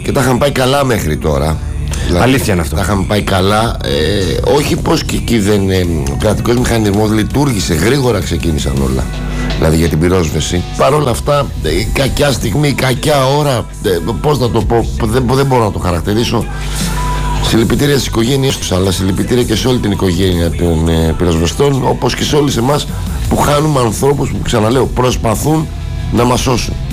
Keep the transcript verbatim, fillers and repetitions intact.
και τα είχαν πάει καλά μέχρι τώρα. Δηλαδή, αλήθεια είναι αυτό. Τα είχαμε πάει καλά. Ε, όχι πως και εκεί δεν. Ε, ο κρατικός μηχανισμός λειτουργήσε, γρήγορα ξεκίνησαν όλα. Δηλαδή για την πυρόσβεση. Παρ' όλα αυτά, ε, κακιά στιγμή, κακιά ώρα. Ε, πώς να το πω, δεν, δεν μπορώ να το χαρακτηρίσω. Συλληπιτήρια στις οικογένειες τους, αλλά συλληπιτήρια και σε όλη την οικογένεια των ε, πυροσβεστών, όπως και σε όλους εμάς που χάνουμε ανθρώπους που, ξαναλέω, προσπαθούν να μας σώσουν.